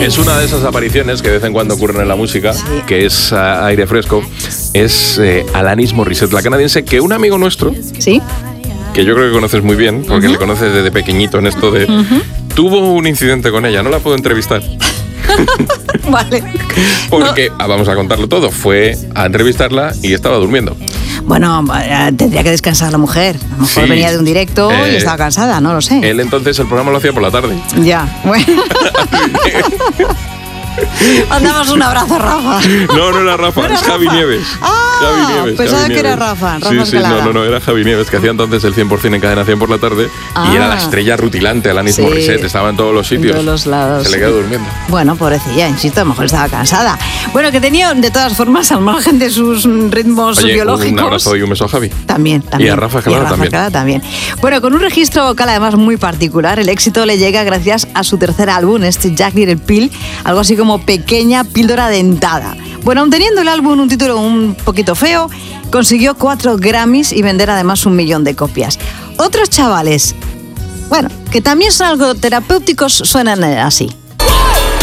Es una de esas apariciones que de vez en cuando ocurren en la música, que es aire fresco. Es Alanis Morissette, la canadiense, que un amigo nuestro, ¿sí?, que yo creo que conoces muy bien, porque le conoces desde pequeñito en esto de... Tuvo un incidente con ella, no la puedo entrevistar. Vale. Porque, vamos a contarlo todo, fue a entrevistarla y estaba durmiendo. Bueno, tendría que descansar la mujer. A lo mejor venía de un directo y estaba cansada, no lo sé. Él entonces el programa lo hacía por la tarde. Ya, bueno. Mandamos un abrazo a Rafa. No era Rafa, ¿No era es Javi Rafa? Nieves. Javi Nieves. Pensaba Javi que era Nieves. Rafa Sí, Escalada. no, era Javi Nieves, que hacía entonces el 100% en Cadena 100 por la tarde y era la estrella rutilante, Alanis Morissette, estaba en todos los sitios. En todos los lados. Se le quedó durmiendo. Bueno, pobrecilla, insisto, a lo mejor estaba cansada. Bueno, que tenía, de todas formas, al margen de sus ritmos biológicos... un abrazo y un beso a Javi. También. Y a Rafa Escalada también. Bueno, con un registro vocal además muy particular, el éxito le llega gracias a su tercer álbum, Jagged Little Pill, algo así como Pequeña Píldora Dentada. Bueno, aun teniendo el álbum un título un poquito feo, consiguió 4 Grammys y vender además 1 millón de copias. Otros chavales, bueno, que también son algo terapéuticos, suenan así.